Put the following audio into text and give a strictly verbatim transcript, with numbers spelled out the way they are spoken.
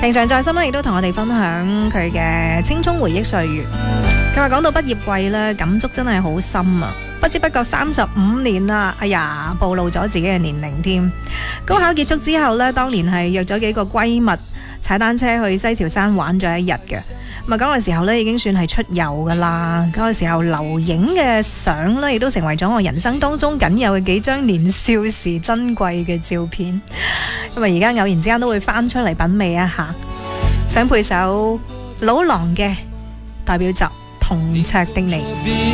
平常在心咧，亦都同我哋分享佢嘅青蔥回憶歲月。佢話講到畢業季咧，感觸真係好深啊！不知不覺三十五年啦，哎呀，暴露咗自己嘅年齡添。高考結束之後呢，當年係約咗幾個閨蜜踩單車去西樵山玩咗一日嘅。咁啊，嗰個時候呢已經算係出遊噶啦。嗰個時候留影嘅相呢，亦都成為咗我人生當中僅有嘅幾張年少時珍貴嘅照片。咁啊，而家偶然之間都會翻出嚟品味一下。想配首老狼嘅代表作《同桌的你》。